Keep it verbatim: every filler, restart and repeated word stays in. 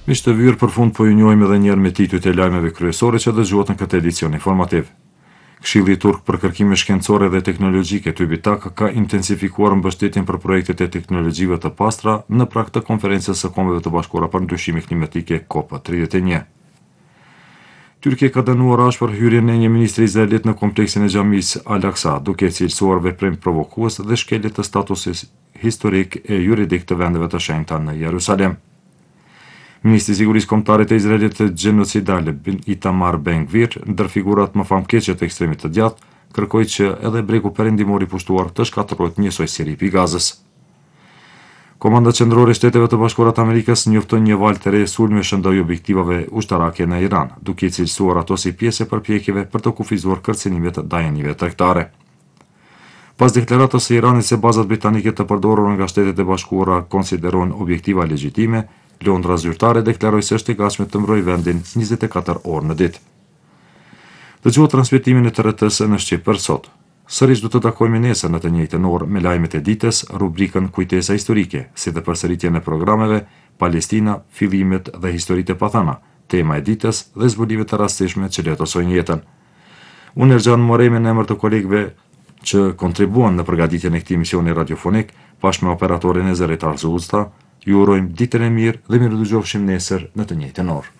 Miq të vyrë, për fund po ju njohim edhe një herë me titujt e lajmeve kryesore që dëgjuat në këtë edicion informativ. Këshilli turk për kërkime shkencore dhe teknologjike TÜBİTAK ka intensifikuar mbështetjen për projektet e teknologjive të pastra në prag të konferencës së Kombeve të Bashkuara për ndryshimin klimatik COP tridhjetë e një. Tyrkia ka dënuar ashpër hyrjen e një ministri izraelit në kompleksin e xhamisë Al-Aqsa, duke cilësuar veprim provokues dhe shkelje të statusit historik e juridik të vendeve të shenjta në Jerusalem. Ministri i Sigurisë Kombëtare të Izraelit të gjenocidale Itamar Ben-Gvir, ndër figurat më famkeqe të ekstremit të djathtë, kërkoi që edhe bregu perëndimor i pushtuar të shkatërrohet njësoj si ripi i Gazës. Komanda qendrore e Shteteve të Bashkuara të Amerikës njoftoi një valë të re sulme shëndoi objektivave ushtarake në Iran, duke i cilësuar ato si pjesë e përpjekjeve për të kufizuar kërcënimet dajenive tregtare. Pas deklaratës së Iranit se bazat britanike të përdorura nga Shtetet e Bashkuara konsiderohen objektiva legjitime, Londra zyrtare deklaroi se është e gatshme të mbrojë vendin njëzet e katër orë në ditë. Dëgjuat transmetimin e T R T-s në Shqip për sot. Sërish do të takojmë nesër në të njëjtën orë me lajmet e ditës, rubrikën Kujtesa historike, si dhe përsëritjen e programeve Palestina, fillimet dhe historitë e pathana, tema e ditës dhe zbulimet të rastishme që letosojnë jetën. Unë Erxhan Moremi në emër të kolegëve që kontribuan në përgatitjen e këtij emisioni radiofonik, bashkë me operatorin e zërit Arzu Usta, ju urojmë ditën e mirë dhe mirë dëgjofshim nesër në të njëjtën orë.